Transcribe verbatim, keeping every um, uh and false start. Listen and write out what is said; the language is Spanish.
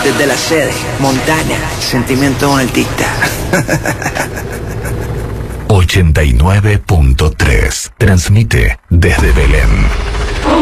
Desde la sede, Montana, sentimiento altista. ochenta y nueve punto tres. Transmite desde Belén.